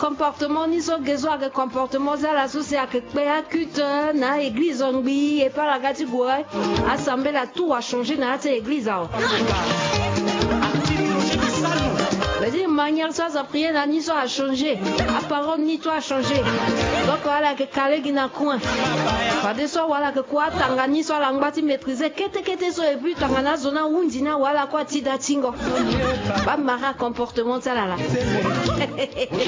comportement ni so gezo ke comportement ça la société que péacute na église ngbi et par la catégorie assemblée la tout a changé na cette église la manière ça prier na ni so a changé la parole ni toi a changé donc voilà que calé qui na coin pas de so voilà que quoi tanga ni so la ngati maîtriser kete so et puis tanga na zona undi na voilà quoi ti da tingo ba mara comportement ça là